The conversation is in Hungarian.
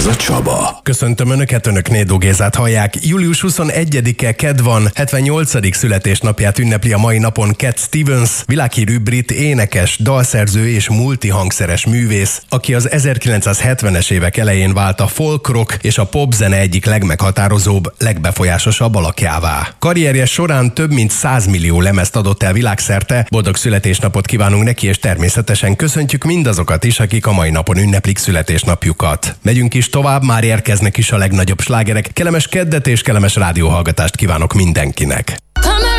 Ez a Csaba. Köszöntöm Önöket, Önök Nédó Gézát hallják. Július 21-e kedd van, 78. születésnapját ünnepli a mai napon Cat Stevens, világhírű brit énekes, dalszerző és multihangszeres művész, aki az 1970-es évek elején vált a folk rock és a pop zene egyik legmeghatározóbb, legbefolyásosabb alakjává. Karrierje során több mint 100 millió lemezt adott el világszerte. Boldog születésnapot kívánunk neki, és természetesen köszöntjük mindazokat is, akik a mai napon ünneplik születésnapjukat. Megyünk is tovább, már érkeznek is a legnagyobb slágerek. Kellemes keddet és kellemes rádióhallgatást kívánok mindenkinek.